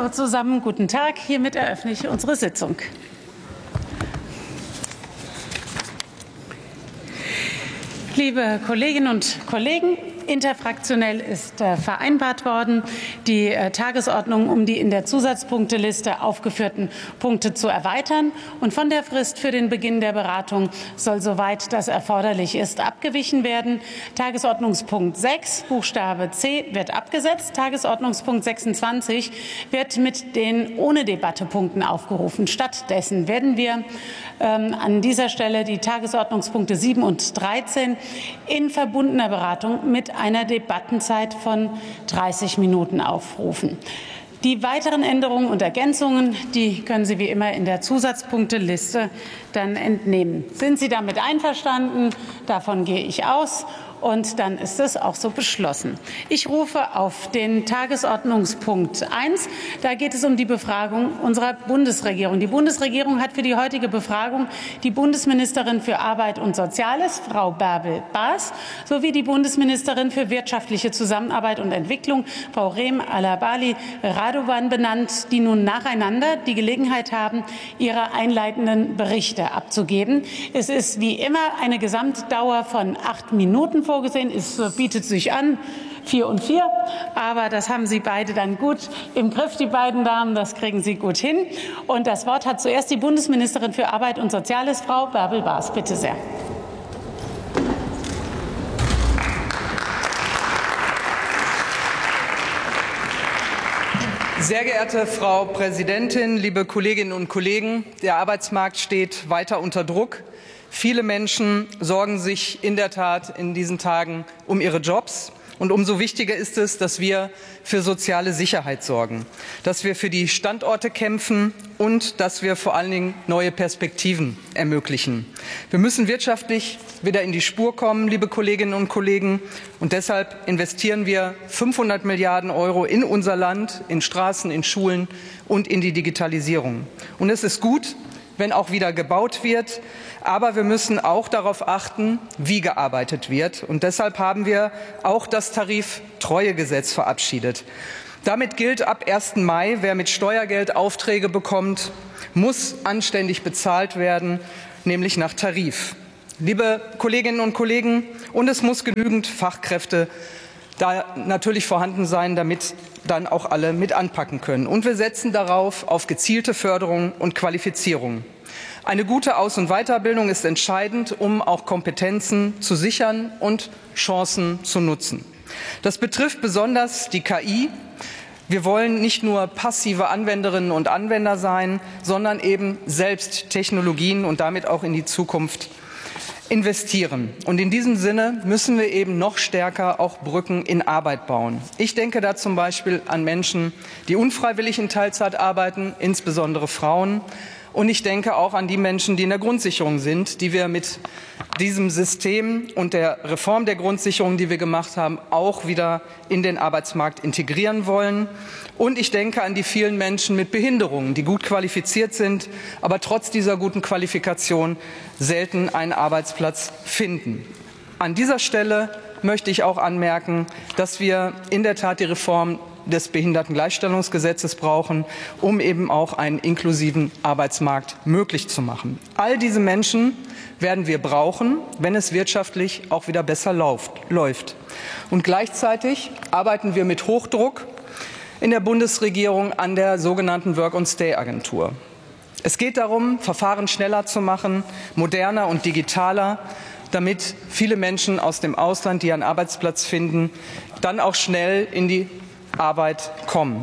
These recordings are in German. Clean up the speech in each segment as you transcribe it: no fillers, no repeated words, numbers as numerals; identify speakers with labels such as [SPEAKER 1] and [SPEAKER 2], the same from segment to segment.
[SPEAKER 1] So, zusammen guten Tag. Hiermit eröffne ich unsere Sitzung. Liebe Kolleginnen und Kollegen, interfraktionell ist vereinbart worden, die Tagesordnung um die in der Zusatzpunkteliste aufgeführten Punkte zu erweitern. Und von der Frist für den Beginn der Beratung soll, soweit das erforderlich ist, abgewichen werden. Tagesordnungspunkt 6, Buchstabe C, wird abgesetzt. Tagesordnungspunkt 26 wird mit den ohne Debatte Punkten aufgerufen. Stattdessen werden wir an dieser Stelle die Tagesordnungspunkte 7 und 13 in verbundener Beratung mit einer Debattenzeit von 30 Minuten aufrufen. Die weiteren Änderungen und Ergänzungen, die können Sie wie immer in der Zusatzpunkteliste dann entnehmen. Sind Sie damit einverstanden? Davon gehe ich aus. Und dann ist es auch so beschlossen. Ich rufe auf den Tagesordnungspunkt 1. Da geht es um die Befragung unserer Bundesregierung. Die Bundesregierung hat für die heutige Befragung die Bundesministerin für Arbeit und Soziales, Frau Bärbel Baas, sowie die Bundesministerin für wirtschaftliche Zusammenarbeit und Entwicklung, Frau Reem Alabali Radovan, benannt, die nun nacheinander die Gelegenheit haben, ihre einleitenden Berichte abzugeben. Es ist wie immer eine Gesamtdauer von 8 Minuten vorgesehen. Es bietet sich an, 4 und 4, aber das haben Sie beide dann gut im Griff, die beiden Damen, das kriegen Sie gut hin. Und das Wort hat zuerst die Bundesministerin für Arbeit und Soziales, Frau Bärbel Baas. Bitte sehr.
[SPEAKER 2] Sehr geehrte Frau Präsidentin, liebe Kolleginnen und Kollegen! Der Arbeitsmarkt steht weiter unter Druck. Viele Menschen sorgen sich in der Tat in diesen Tagen um ihre Jobs. Und umso wichtiger ist es, dass wir für soziale Sicherheit sorgen, dass wir für die Standorte kämpfen und dass wir vor allen Dingen neue Perspektiven ermöglichen. Wir müssen wirtschaftlich wieder in die Spur kommen, liebe Kolleginnen und Kollegen. Und deshalb investieren wir 500 Milliarden Euro in unser Land, in Straßen, in Schulen und in die Digitalisierung. Und es ist gut, wenn auch wieder gebaut wird. Aber wir müssen auch darauf achten, wie gearbeitet wird. Und deshalb haben wir auch das Tariftreuegesetz verabschiedet. Damit gilt ab 1. Mai, wer mit Steuergeld Aufträge bekommt, muss anständig bezahlt werden, nämlich nach Tarif. Liebe Kolleginnen und Kollegen, und es muss genügend Fachkräfte da natürlich vorhanden sein, damit dann auch alle mit anpacken können. Und wir setzen darauf auf gezielte Förderung und Qualifizierung. Eine gute Aus- und Weiterbildung ist entscheidend, um auch Kompetenzen zu sichern und Chancen zu nutzen. Das betrifft besonders die KI. Wir wollen nicht nur passive Anwenderinnen und Anwender sein, sondern eben selbst Technologien und damit auch in die Zukunft investieren. Und in diesem Sinne müssen wir eben noch stärker auch Brücken in Arbeit bauen. Ich denke da zum Beispiel an Menschen, die unfreiwillig in Teilzeit arbeiten, insbesondere Frauen. Und ich denke auch an die Menschen, die in der Grundsicherung sind, die wir mit diesem System und der Reform der Grundsicherung, die wir gemacht haben, auch wieder in den Arbeitsmarkt integrieren wollen. Und ich denke an die vielen Menschen mit Behinderungen, die gut qualifiziert sind, aber trotz dieser guten Qualifikation selten einen Arbeitsplatz finden. An dieser Stelle möchte ich auch anmerken, dass wir in der Tat die Reform des Behindertengleichstellungsgesetzes brauchen, um eben auch einen inklusiven Arbeitsmarkt möglich zu machen. All diese Menschen werden wir brauchen, wenn es wirtschaftlich auch wieder besser läuft. Und gleichzeitig arbeiten wir mit Hochdruck in der Bundesregierung an der sogenannten Work-and-Stay-Agentur. Es geht darum, Verfahren schneller zu machen, moderner und digitaler, damit viele Menschen aus dem Ausland, die einen Arbeitsplatz finden, dann auch schnell in die Arbeit kommen.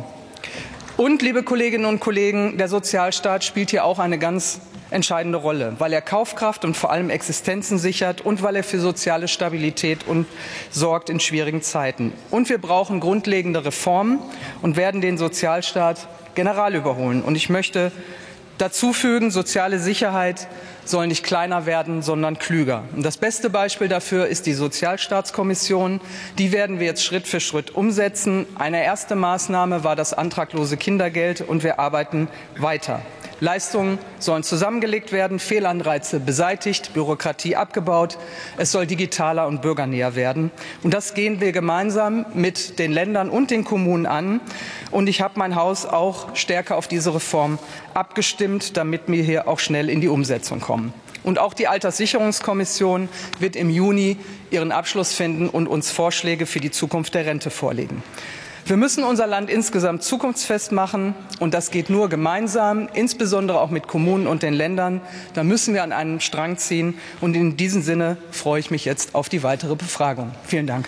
[SPEAKER 2] Und, liebe Kolleginnen und Kollegen, der Sozialstaat spielt hier auch eine ganz entscheidende Rolle, weil er Kaufkraft und vor allem Existenzen sichert und weil er für soziale Stabilität sorgt in schwierigen Zeiten. Und wir brauchen grundlegende Reformen und werden den Sozialstaat general überholen. Und ich möchte dazu fügen, soziale Sicherheit soll nicht kleiner werden, sondern klüger. Und das beste Beispiel dafür ist die Sozialstaatskommission. Die werden wir jetzt Schritt für Schritt umsetzen. Eine erste Maßnahme war das antraglose Kindergeld, und wir arbeiten weiter. Leistungen sollen zusammengelegt werden, Fehlanreize beseitigt, Bürokratie abgebaut. Es soll digitaler und bürgernäher werden. Und das gehen wir gemeinsam mit den Ländern und den Kommunen an. Und ich habe mein Haus auch stärker auf diese Reform abgestimmt, damit wir hier auch schnell in die Umsetzung kommen. Und auch die Alterssicherungskommission wird im Juni ihren Abschluss finden und uns Vorschläge für die Zukunft der Rente vorlegen. Wir müssen unser Land insgesamt zukunftsfest machen, und das geht nur gemeinsam, insbesondere auch mit Kommunen und den Ländern. Da müssen wir an einem Strang ziehen, und in diesem Sinne freue ich mich jetzt auf die weitere Befragung. Vielen Dank.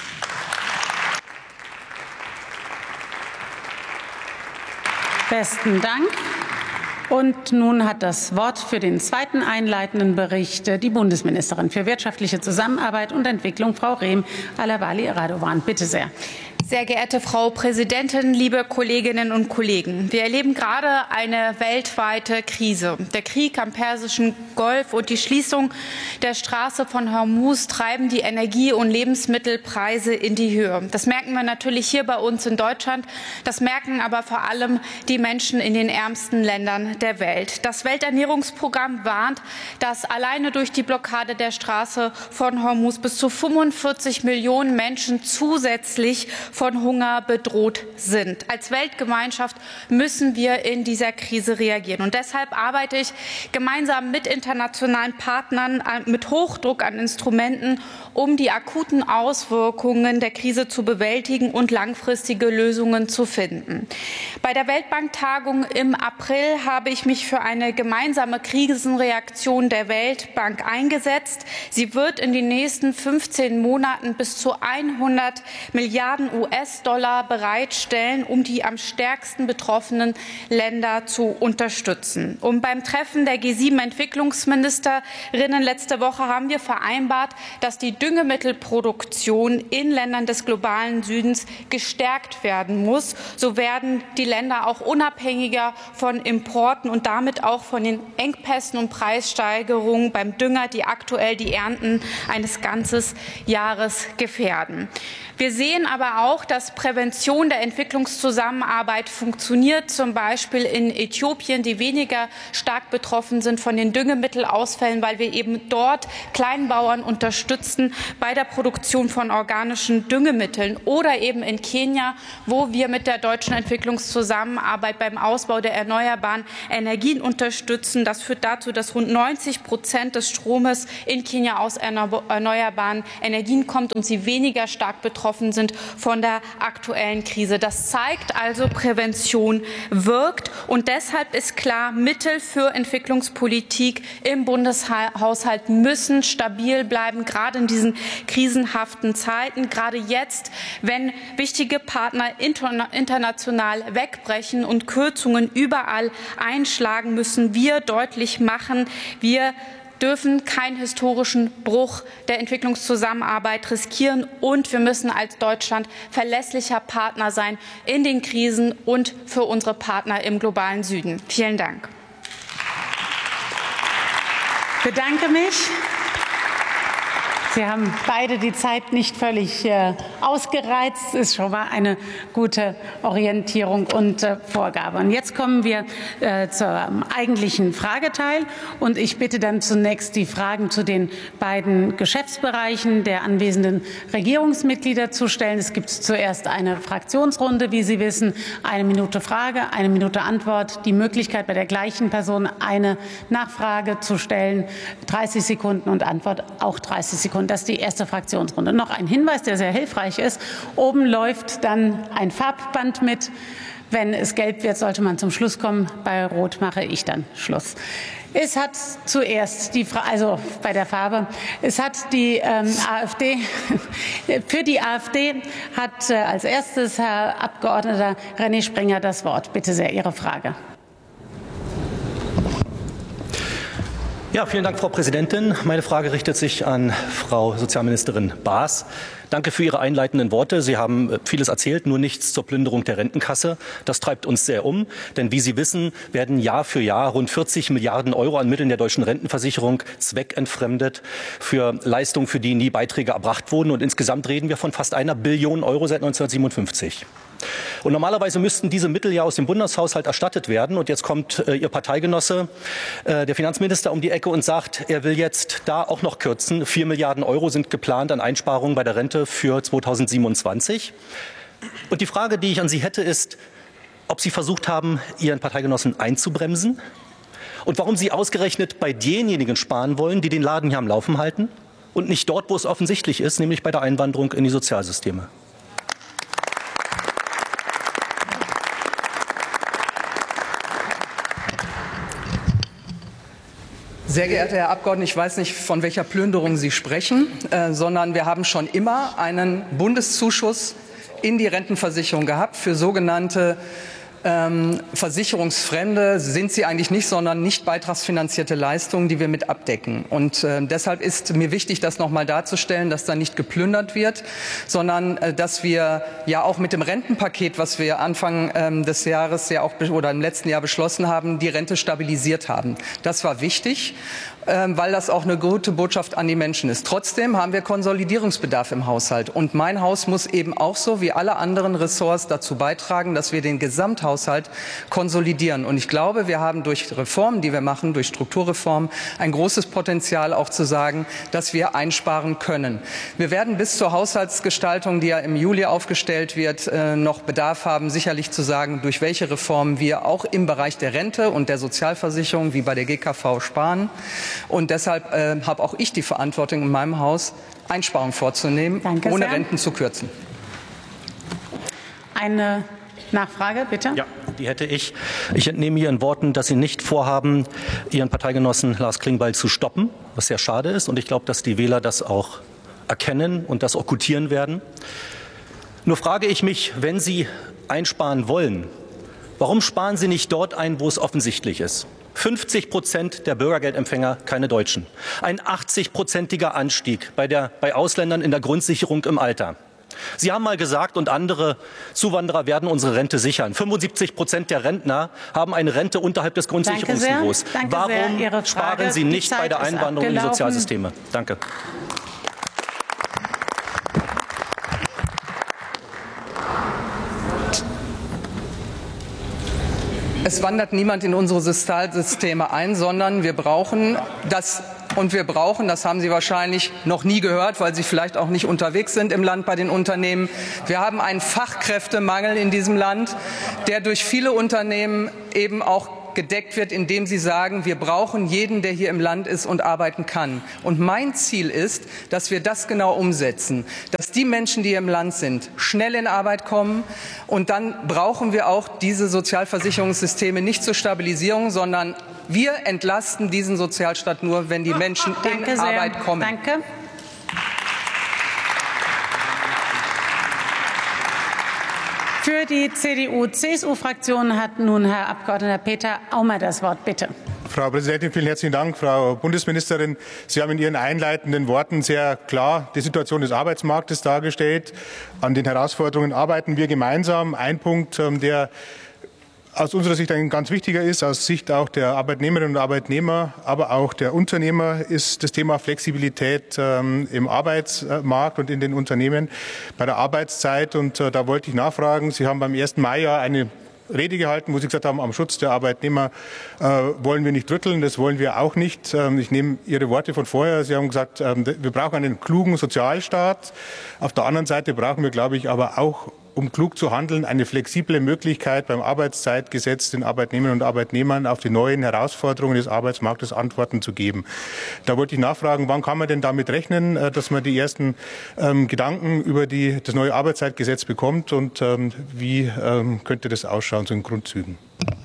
[SPEAKER 1] Besten Dank. Und nun hat das Wort für den zweiten einleitenden Bericht die Bundesministerin für wirtschaftliche Zusammenarbeit und Entwicklung, Frau Rehm-Alabali Radovan. Bitte sehr.
[SPEAKER 3] Sehr geehrte Frau Präsidentin, liebe Kolleginnen und Kollegen! Wir erleben gerade eine weltweite Krise. Der Krieg am Persischen Golf und die Schließung der Straße von Hormuz treiben die Energie- und Lebensmittelpreise in die Höhe. Das merken wir natürlich hier bei uns in Deutschland. Das merken aber vor allem die Menschen in den ärmsten Ländern der Welt. Das Welternährungsprogramm warnt, dass alleine durch die Blockade der Straße von Hormuz bis zu 45 Millionen Menschen zusätzlich von Hunger bedroht sind. Als Weltgemeinschaft müssen wir in dieser Krise reagieren. Und deshalb arbeite ich gemeinsam mit internationalen Partnern mit Hochdruck an Instrumenten, um die akuten Auswirkungen der Krise zu bewältigen und langfristige Lösungen zu finden. Bei der Weltbanktagung im April habe ich mich für eine gemeinsame Krisenreaktion der Weltbank eingesetzt. Sie wird in den nächsten 15 Monaten bis zu 100 Milliarden US-Dollar bereitstellen, um die am stärksten betroffenen Länder zu unterstützen. Und beim Treffen der G7-Entwicklungsministerinnen letzte Woche haben wir vereinbart, dass die Düngemittelproduktion in Ländern des globalen Südens gestärkt werden muss. So werden die Länder auch unabhängiger von Importen und damit auch von den Engpässen und Preissteigerungen beim Dünger, die aktuell die Ernten eines ganzen Jahres gefährden. Wir sehen aber auch, dass Prävention der Entwicklungszusammenarbeit funktioniert, zum Beispiel in Äthiopien, die weniger stark betroffen sind von den Düngemittelausfällen, weil wir eben dort Kleinbauern unterstützen bei der Produktion von organischen Düngemitteln, oder eben in Kenia, wo wir mit der deutschen Entwicklungszusammenarbeit beim Ausbau der erneuerbaren Energien unterstützen. Das führt dazu, dass rund 90% des Stromes in Kenia aus erneuerbaren Energien kommt und sie weniger stark betroffen sind von der aktuellen Krise. Das zeigt also, Prävention wirkt, und deshalb ist klar, Mittel für Entwicklungspolitik im Bundeshaushalt müssen stabil bleiben, gerade in diesen krisenhaften Zeiten, gerade jetzt, wenn wichtige Partner international wegbrechen und Kürzungen überall einschlagen, müssen wir deutlich machen, wir dürfen keinen historischen Bruch der Entwicklungszusammenarbeit riskieren, und wir müssen als Deutschland verlässlicher Partner sein in den Krisen und für unsere Partner im globalen Süden. Vielen Dank.
[SPEAKER 1] Ich bedanke mich. Sie haben beide die Zeit nicht völlig ausgereizt. Das ist schon mal eine gute Orientierung und Vorgabe. Und jetzt kommen wir zum eigentlichen Frageteil. Und ich bitte dann zunächst, die Fragen zu den beiden Geschäftsbereichen der anwesenden Regierungsmitglieder zu stellen. Es gibt zuerst eine Fraktionsrunde, wie Sie wissen. 1 Minute Frage, 1 Minute Antwort. Die Möglichkeit, bei der gleichen Person eine Nachfrage zu stellen. 30 Sekunden und Antwort auch 30 Sekunden. Das ist die erste Fraktionsrunde. Noch ein Hinweis, der sehr hilfreich ist. Oben läuft dann ein Farbband mit. Wenn es gelb wird, sollte man zum Schluss kommen. Bei Rot mache ich dann Schluss. Es hat zuerst die Frage, also bei der Farbe, es hat die AfD, für die AfD hat als erstes Herr Abgeordneter René Springer das Wort. Bitte sehr, Ihre Frage.
[SPEAKER 4] Ja, vielen Dank, Frau Präsidentin. Meine Frage richtet sich an Frau Sozialministerin Baas. Danke für Ihre einleitenden Worte. Sie haben vieles erzählt, nur nichts zur Plünderung der Rentenkasse. Das treibt uns sehr um, denn wie Sie wissen, werden Jahr für Jahr rund 40 Milliarden Euro an Mitteln der deutschen Rentenversicherung zweckentfremdet für Leistungen, für die nie Beiträge erbracht wurden. Und insgesamt reden wir von fast 1 Billion Euro seit 1957. Und normalerweise müssten diese Mittel ja aus dem Bundeshaushalt erstattet werden. Und jetzt kommt Ihr Parteigenosse, der Finanzminister, um die Ecke und sagt, er will jetzt da auch noch kürzen. 4 Milliarden Euro sind geplant an Einsparungen bei der Rente für 2027. Und die Frage, die ich an Sie hätte, ist, ob Sie versucht haben, Ihren Parteigenossen einzubremsen und warum Sie ausgerechnet bei denjenigen sparen wollen, die den Laden hier am Laufen halten und nicht dort, wo es offensichtlich ist, nämlich bei der Einwanderung in die Sozialsysteme.
[SPEAKER 2] Sehr geehrter Herr Abgeordneter, ich weiß nicht, von welcher Plünderung Sie sprechen, sondern wir haben schon immer einen Bundeszuschuss in die Rentenversicherung gehabt für sogenannte Versicherungsfremde sind sie eigentlich nicht, sondern nicht beitragsfinanzierte Leistungen, die wir mit abdecken. Und deshalb ist mir wichtig, das noch mal darzustellen, dass da nicht geplündert wird, sondern dass wir ja auch mit dem Rentenpaket, was wir Anfang des Jahres ja auch oder im letzten Jahr beschlossen haben, die Rente stabilisiert haben. Das war wichtig, weil das auch eine gute Botschaft an die Menschen ist. Trotzdem haben wir Konsolidierungsbedarf im Haushalt. Und mein Haus muss eben auch so wie alle anderen Ressorts dazu beitragen, dass wir den Gesamthaushalt konsolidieren. Und ich glaube, wir haben durch Reformen, die wir machen, durch Strukturreformen, ein großes Potenzial auch zu sagen, dass wir einsparen können. Wir werden bis zur Haushaltsgestaltung, die ja im Juli aufgestellt wird, noch Bedarf haben, sicherlich zu sagen, durch welche Reformen wir auch im Bereich der Rente und der Sozialversicherung wie bei der GKV sparen. Und deshalb habe auch ich die Verantwortung in meinem Haus, Einsparungen vorzunehmen, ohne Renten zu kürzen.
[SPEAKER 1] Eine Nachfrage, bitte.
[SPEAKER 4] Ja, die hätte ich. Ich entnehme Ihren Worten, dass Sie nicht vorhaben, Ihren Parteigenossen Lars Klingbeil zu stoppen, was sehr schade ist. Und ich glaube, dass die Wähler das auch erkennen und das auch gutieren werden. Nur frage ich mich, wenn Sie einsparen wollen, warum sparen Sie nicht dort ein, wo es offensichtlich ist? 50% der Bürgergeldempfänger keine Deutschen. Ein 80-prozentiger Anstieg bei Ausländern in der Grundsicherung im Alter. Sie haben mal gesagt, und andere Zuwanderer werden unsere Rente sichern. 75% der Rentner haben eine Rente unterhalb des Grundsicherungsniveaus. Warum sparen Sie nicht bei der Einwanderung in die Sozialsysteme? Danke.
[SPEAKER 2] Es wandert niemand in unsere Sozialsysteme ein, sondern wir brauchen das. Und wir brauchen, das haben Sie wahrscheinlich noch nie gehört, weil Sie vielleicht auch nicht unterwegs sind im Land bei den Unternehmen. Wir haben einen Fachkräftemangel in diesem Land, der durch viele Unternehmen eben auch gedeckt wird, indem sie sagen, wir brauchen jeden, der hier im Land ist und arbeiten kann. Und mein Ziel ist, dass wir das genau umsetzen, dass die Menschen, die hier im Land sind, schnell in Arbeit kommen. Und dann brauchen wir auch diese Sozialversicherungssysteme nicht zur Stabilisierung, sondern wir entlasten diesen Sozialstaat nur, wenn die Menschen in Arbeit kommen.
[SPEAKER 1] Danke. Für die CDU-CSU-Fraktion hat nun Herr Abgeordneter Peter Aumer das Wort. Bitte.
[SPEAKER 5] Frau Präsidentin, vielen herzlichen Dank. Frau Bundesministerin, Sie haben in Ihren einleitenden Worten sehr klar die Situation des Arbeitsmarktes dargestellt. An den Herausforderungen arbeiten wir gemeinsam. Ein Punkt, der aus unserer Sicht ein ganz wichtiger ist, aus Sicht auch der Arbeitnehmerinnen und Arbeitnehmer, aber auch der Unternehmer, ist das Thema Flexibilität im Arbeitsmarkt und in den Unternehmen bei der Arbeitszeit. Und da wollte ich nachfragen, Sie haben beim 1. Mai ja eine Rede gehalten, wo Sie gesagt haben, am Schutz der Arbeitnehmer wollen wir nicht rütteln, das wollen wir auch nicht. Ich nehme Ihre Worte von vorher. Sie haben gesagt, wir brauchen einen klugen Sozialstaat. Auf der anderen Seite brauchen wir, glaube ich, aber auch, um klug zu handeln, eine flexible Möglichkeit beim Arbeitszeitgesetz den Arbeitnehmerinnen und Arbeitnehmern auf die neuen Herausforderungen des Arbeitsmarktes Antworten zu geben. Da wollte ich nachfragen, wann kann man denn damit rechnen, dass man die ersten Gedanken über das neue Arbeitszeitgesetz bekommt und wie könnte das ausschauen, so in Grundzügen?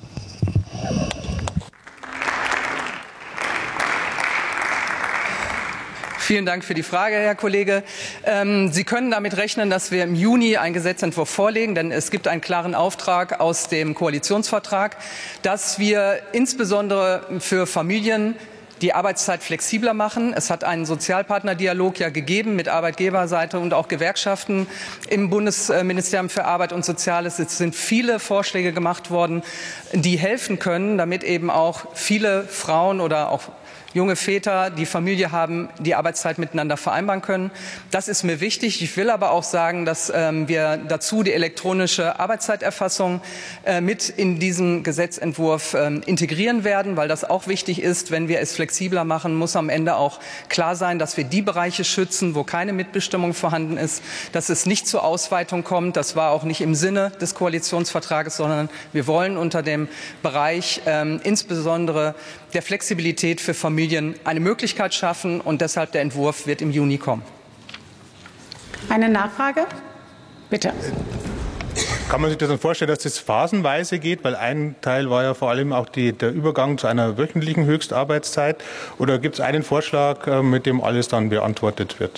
[SPEAKER 2] Vielen Dank für die Frage, Herr Kollege. Sie können damit rechnen, dass wir im Juni einen Gesetzentwurf vorlegen, denn es gibt einen klaren Auftrag aus dem Koalitionsvertrag, dass wir insbesondere für Familien die Arbeitszeit flexibler machen. Es hat einen Sozialpartnerdialog ja gegeben mit Arbeitgeberseite und auch Gewerkschaften im Bundesministerium für Arbeit und Soziales. Es sind viele Vorschläge gemacht worden, die helfen können, damit eben auch viele Frauen oder auch junge Väter, die Familie haben, die Arbeitszeit miteinander vereinbaren können. Das ist mir wichtig. Ich will aber auch sagen, dass wir dazu die elektronische Arbeitszeiterfassung mit in diesen Gesetzentwurf integrieren werden, weil das auch wichtig ist. Wenn wir es flexibler machen, muss am Ende auch klar sein, dass wir die Bereiche schützen, wo keine Mitbestimmung vorhanden ist, dass es nicht zur Ausweitung kommt. Das war auch nicht im Sinne des Koalitionsvertrages, sondern wir wollen unter dem Bereich insbesondere der Flexibilität für Familien eine Möglichkeit schaffen, und deshalb der Entwurf wird im Juni kommen.
[SPEAKER 1] Eine Nachfrage? Bitte.
[SPEAKER 5] Kann man sich das dann vorstellen, dass das phasenweise geht? Weil ein Teil war ja vor allem auch der Übergang zu einer wöchentlichen Höchstarbeitszeit. Oder gibt es einen Vorschlag, mit dem alles dann beantwortet wird?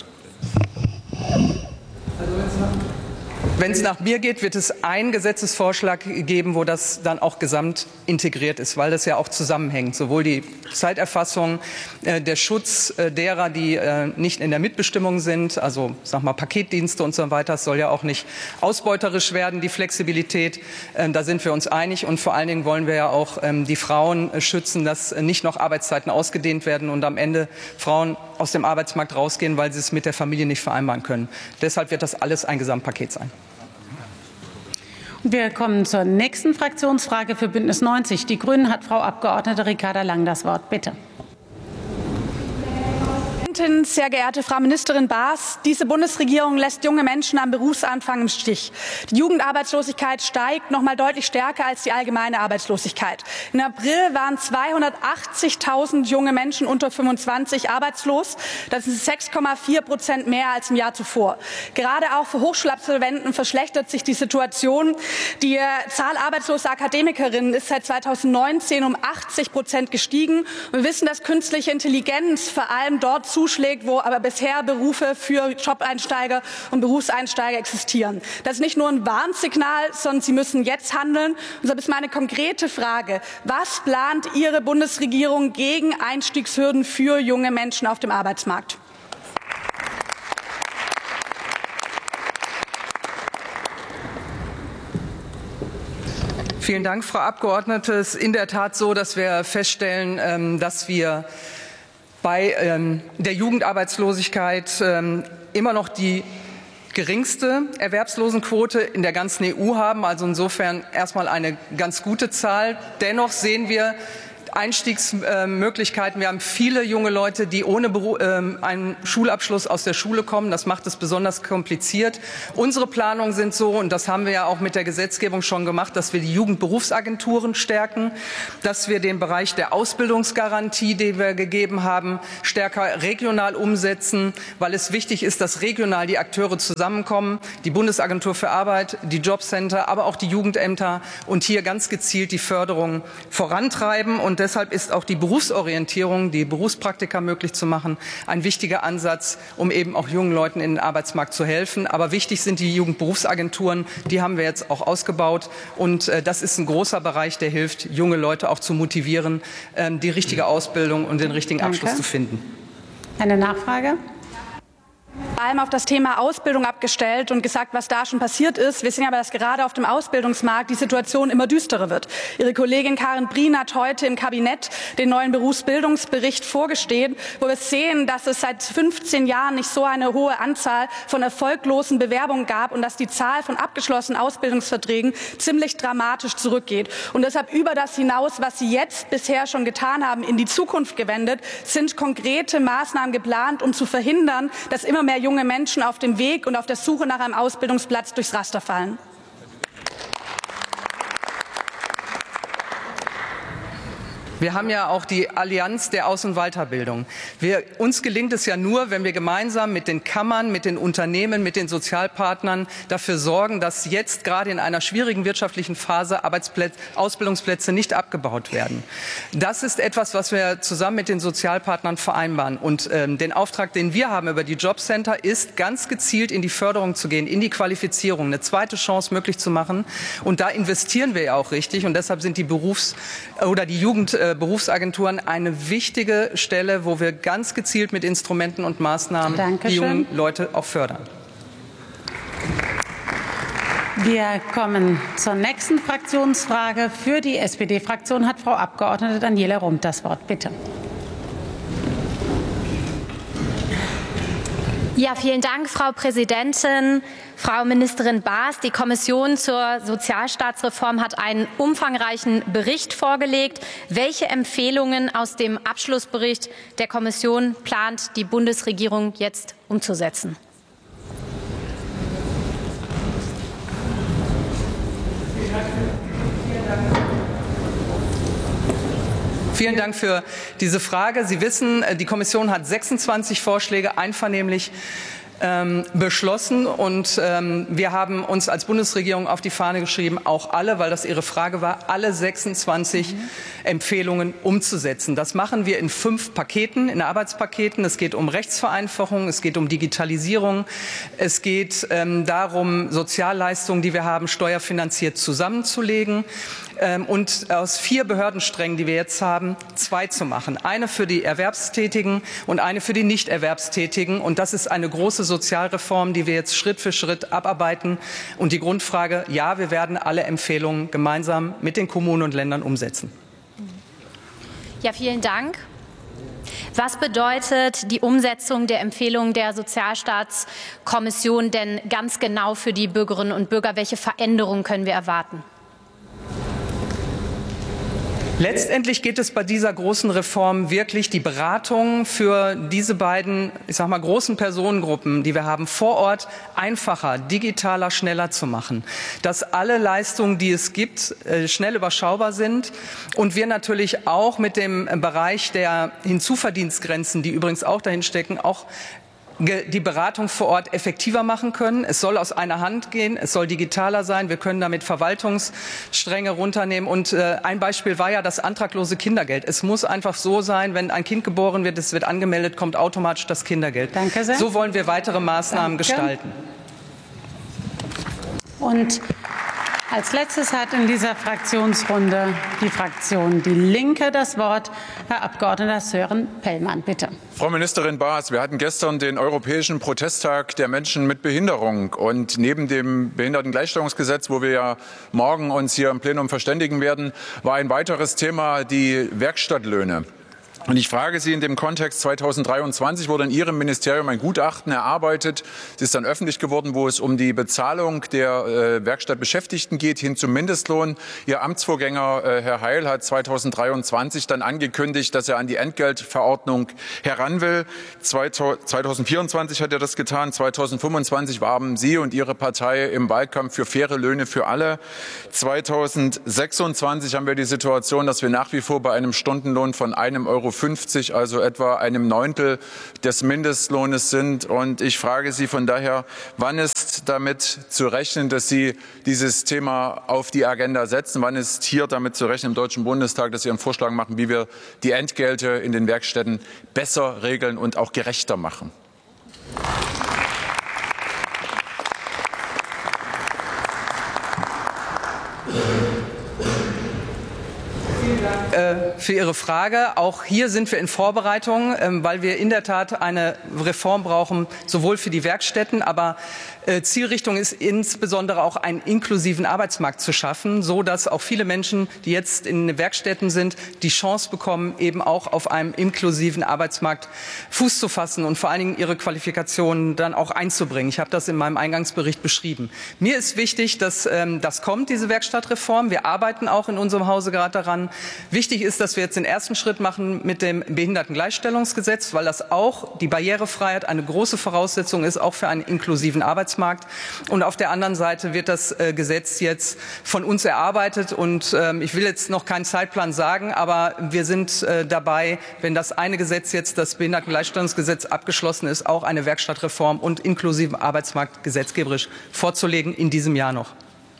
[SPEAKER 2] Wenn es nach mir geht, wird es einen Gesetzesvorschlag geben, wo das dann auch gesamt integriert ist, weil das ja auch zusammenhängt. Sowohl die Zeiterfassung, der Schutz derer, die nicht in der Mitbestimmung sind, also sag mal Paketdienste und so weiter, es soll ja auch nicht ausbeuterisch werden, die Flexibilität. Da sind wir uns einig, und vor allen Dingen wollen wir ja auch die Frauen schützen, dass nicht noch Arbeitszeiten ausgedehnt werden und am Ende Frauen aus dem Arbeitsmarkt rausgehen, weil sie es mit der Familie nicht vereinbaren können. Deshalb wird das alles ein Gesamtpaket sein.
[SPEAKER 1] Wir kommen zur nächsten Fraktionsfrage für Bündnis 90. Die Grünen hat Frau Abgeordnete Ricarda Lang das Wort. Bitte.
[SPEAKER 6] Sehr geehrte Frau Ministerin Baas, diese Bundesregierung lässt junge Menschen am Berufsanfang im Stich. Die Jugendarbeitslosigkeit steigt noch mal deutlich stärker als die allgemeine Arbeitslosigkeit. Im April waren 280.000 junge Menschen unter 25 arbeitslos. Das ist 6,4% mehr als im Jahr zuvor. Gerade auch für Hochschulabsolventen verschlechtert sich die Situation. Die Zahl arbeitsloser Akademikerinnen ist seit 2019 um 80% gestiegen. Wir wissen, dass künstliche Intelligenz vor allem dort zuschlägt, wo aber bisher Berufe für Job-Einsteiger und Berufseinsteiger existieren. Das ist nicht nur ein Warnsignal, sondern Sie müssen jetzt handeln. Und deshalb ist meine konkrete Frage: Was plant Ihre Bundesregierung gegen Einstiegshürden für junge Menschen auf dem Arbeitsmarkt?
[SPEAKER 2] Vielen Dank, Frau Abgeordnete. Es ist in der Tat so, dass wir feststellen, dass wir bei der Jugendarbeitslosigkeit immer noch die geringste Erwerbslosenquote in der ganzen EU haben. Also insofern erstmal eine ganz gute Zahl. Dennoch sehen wir Einstiegsmöglichkeiten. Wir haben viele junge Leute, die ohne einen Schulabschluss aus der Schule kommen. Das macht es besonders kompliziert. Unsere Planungen sind so, und das haben wir ja auch mit der Gesetzgebung schon gemacht, dass wir die Jugendberufsagenturen stärken, dass wir den Bereich der Ausbildungsgarantie, den wir gegeben haben, stärker regional umsetzen, weil es wichtig ist, dass regional die Akteure zusammenkommen, die Bundesagentur für Arbeit, die Jobcenter, aber auch die Jugendämter, und hier ganz gezielt die Förderung vorantreiben. Und deshalb ist auch die Berufsorientierung, die Berufspraktika möglich zu machen, ein wichtiger Ansatz, um eben auch jungen Leuten in den Arbeitsmarkt zu helfen. Aber wichtig sind die Jugendberufsagenturen, die haben wir jetzt auch ausgebaut. Und das ist ein großer Bereich, der hilft, junge Leute auch zu motivieren, die richtige Ausbildung und den richtigen Abschluss zu finden.
[SPEAKER 1] Eine Nachfrage?
[SPEAKER 6] Vor allem auf das Thema Ausbildung abgestellt und gesagt, was da schon passiert ist. Wir sehen aber, dass gerade auf dem Ausbildungsmarkt die Situation immer düsterer wird. Ihre Kollegin Karin Prien hat heute im Kabinett den neuen Berufsbildungsbericht vorgestellt, wo wir sehen, dass es seit 15 Jahren nicht so eine hohe Anzahl von erfolglosen Bewerbungen gab und dass die Zahl von abgeschlossenen Ausbildungsverträgen ziemlich dramatisch zurückgeht. Und deshalb über das hinaus, was Sie jetzt bisher schon getan haben, in die Zukunft gewendet, sind konkrete Maßnahmen geplant, um zu verhindern, dass immer mehr junge Menschen auf dem Weg und auf der Suche nach einem Ausbildungsplatz durchs Raster fallen.
[SPEAKER 2] Wir haben ja auch die Allianz der Aus- und Weiterbildung. Uns gelingt es ja nur, wenn wir gemeinsam mit den Kammern, mit den Unternehmen, mit den Sozialpartnern dafür sorgen, dass jetzt gerade in einer schwierigen wirtschaftlichen Phase Ausbildungsplätze nicht abgebaut werden. Das ist etwas, was wir zusammen mit den Sozialpartnern vereinbaren. Und den Auftrag, den wir haben über die Jobcenter, ist, ganz gezielt in die Förderung zu gehen, in die Qualifizierung, eine zweite Chance möglich zu machen. Und da investieren wir ja auch richtig. Und deshalb sind die Jugendberufsagenturen eine wichtige Stelle, wo wir ganz gezielt mit Instrumenten und Maßnahmen die jungen Leute auch fördern.
[SPEAKER 1] Wir kommen zur nächsten Fraktionsfrage. Für die SPD-Fraktion hat Frau Abgeordnete Daniela Rump das Wort. Bitte.
[SPEAKER 7] Ja, vielen Dank, Frau Präsidentin. Frau Ministerin Baas, die Kommission zur Sozialstaatsreform hat einen umfangreichen Bericht vorgelegt. Welche Empfehlungen aus dem Abschlussbericht der Kommission plant die Bundesregierung jetzt umzusetzen?
[SPEAKER 2] Vielen Dank für diese Frage. Sie wissen, die Kommission hat 26 Vorschläge einvernehmlich beschlossen und wir haben uns als Bundesregierung auf die Fahne geschrieben, auch alle, weil das Ihre Frage war, alle 26 Empfehlungen umzusetzen. Das machen wir in 5 Paketen, in Arbeitspaketen. Es geht um Rechtsvereinfachung, es geht um Digitalisierung, es geht darum, Sozialleistungen, die wir haben, steuerfinanziert zusammenzulegen und aus 4 Behördensträngen, die wir jetzt haben, 2 zu machen. Eine für die Erwerbstätigen und eine für die Nichterwerbstätigen. Und das ist eine große Sozialreform, die wir jetzt Schritt für Schritt abarbeiten. Und die Grundfrage, ja, wir werden alle Empfehlungen gemeinsam mit den Kommunen und Ländern umsetzen.
[SPEAKER 7] Ja, vielen Dank. Was bedeutet die Umsetzung der Empfehlungen der Sozialstaatskommission denn ganz genau für die Bürgerinnen und Bürger? Welche Veränderungen können wir erwarten?
[SPEAKER 2] Letztendlich geht es bei dieser großen Reform wirklich die Beratung für diese beiden, ich sag mal, großen Personengruppen, die wir haben, vor Ort einfacher, digitaler, schneller zu machen. Dass alle Leistungen, die es gibt, schnell überschaubar sind und wir natürlich auch mit dem Bereich der Hinzuverdienstgrenzen, die übrigens auch dahin stecken, auch die Beratung vor Ort effektiver machen können. Es soll aus einer Hand gehen, es soll digitaler sein. Wir können damit Verwaltungsstränge runternehmen. Und ein Beispiel war ja das antraglose Kindergeld. Es muss einfach so sein, wenn ein Kind geboren wird, es wird angemeldet, kommt automatisch das Kindergeld.
[SPEAKER 1] Danke sehr.
[SPEAKER 2] So wollen wir weitere Maßnahmen gestalten.
[SPEAKER 1] Und als letztes hat in dieser Fraktionsrunde die Fraktion Die Linke das Wort. Herr Abgeordneter Sören Pellmann, bitte.
[SPEAKER 8] Frau Ministerin Baas, wir hatten gestern den Europäischen Protesttag der Menschen mit Behinderung. Und neben dem Behindertengleichstellungsgesetz, wo wir ja morgen uns hier im Plenum verständigen werden, war ein weiteres Thema die Werkstattlöhne. Und ich frage Sie in dem Kontext, 2023 wurde in Ihrem Ministerium ein Gutachten erarbeitet. Es ist dann öffentlich geworden, wo es um die Bezahlung der Werkstattbeschäftigten geht, hin zum Mindestlohn. Ihr Amtsvorgänger, Herr Heil, hat 2023 dann angekündigt, dass er an die Entgeltverordnung heran will. 2024 hat er das getan. 2025 warben Sie und Ihre Partei im Wahlkampf für faire Löhne für alle. 2026 haben wir die Situation, dass wir nach wie vor bei einem Stundenlohn von €1,50, also etwa einem Neuntel des Mindestlohnes sind. Und ich frage Sie von daher, wann ist damit zu rechnen, dass Sie dieses Thema auf die Agenda setzen? Wann ist hier damit zu rechnen im Deutschen Bundestag, dass Sie einen Vorschlag machen, wie wir die Entgelte in den Werkstätten besser regeln und auch gerechter machen?
[SPEAKER 2] Für Ihre Frage. Auch hier sind wir in Vorbereitung, weil wir in der Tat eine Reform brauchen, sowohl für die Werkstätten, aber Zielrichtung ist insbesondere auch einen inklusiven Arbeitsmarkt zu schaffen, so dass auch viele Menschen, die jetzt in Werkstätten sind, die Chance bekommen, eben auch auf einem inklusiven Arbeitsmarkt Fuß zu fassen und vor allen Dingen ihre Qualifikationen dann auch einzubringen. Ich habe das in meinem Eingangsbericht beschrieben. Mir ist wichtig, dass das kommt, diese Werkstattreform. Wir arbeiten auch in unserem Hause gerade daran. Wichtig ist, dass wir jetzt den ersten Schritt machen mit dem Behindertengleichstellungsgesetz, weil das auch die Barrierefreiheit eine große Voraussetzung ist, auch für einen inklusiven Arbeitsmarkt. Und auf der anderen Seite wird das Gesetz jetzt von uns erarbeitet. Und ich will jetzt noch keinen Zeitplan sagen, aber wir sind dabei, wenn das eine Gesetz jetzt, das Behindertengleichstellungsgesetz, abgeschlossen ist, auch eine Werkstattreform und inklusiven Arbeitsmarkt gesetzgeberisch vorzulegen in diesem Jahr noch.